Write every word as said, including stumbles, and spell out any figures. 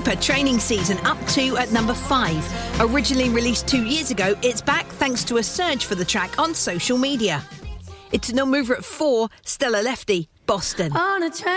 super training season up to at number five. Originally released two years ago, it's back thanks to a surge for the track on social media. It's a no mover at four, Stella Lefty, Boston. On a train.